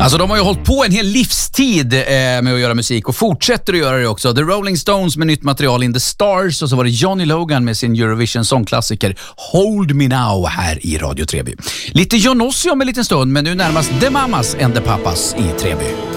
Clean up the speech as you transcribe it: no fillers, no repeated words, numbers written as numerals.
Alltså de har ju hållit på en hel livstid med att göra musik och fortsätter att göra det också. The Rolling Stones med nytt material In the Stars och så var det Johnny Logan med sin Eurovision sångklassiker Hold Me Now här i Radio Treby. Lite John Ossie om en liten stund, men nu närmast The Mamas and the Papas i Treby.